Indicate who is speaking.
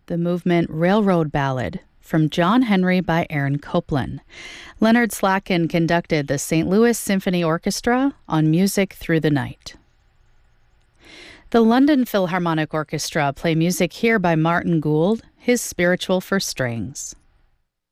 Speaker 1: the movement Railroad Ballad from John Henry by Aaron Copland. Leonard Slatkin conducted the St. Louis Symphony Orchestra on Music Through the Night. The London Philharmonic Orchestra play music here by Martin Gould, his Spiritual for Strings.